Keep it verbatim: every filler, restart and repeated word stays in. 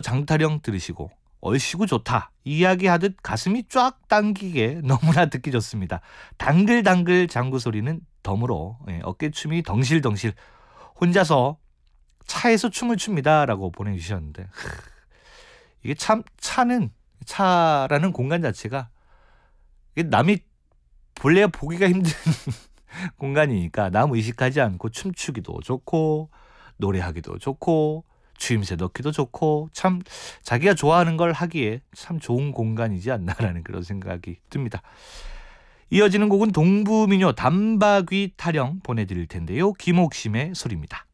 장타령 들으시고 얼씨구 좋다 이야기하듯 가슴이 쫙 당기게 너무나 듣기 좋습니다. 당글당글 장구 소리는 덤으로 예, 어깨춤이 덩실덩실 혼자서 차에서 춤을 춥니다 라고 보내주셨는데 이게 참 차는 차라는 공간 자체가 이게 남이 본래 보기가 힘든 공간이니까 남 의식하지 않고 춤추기도 좋고 노래하기도 좋고 추임새 넣기도 좋고 참 자기가 좋아하는 걸 하기에 참 좋은 공간이지 않나라는 그런 생각이 듭니다. 이어지는 곡은 동부민요 단박위 타령 보내드릴 텐데요. 김옥심의 소리입니다.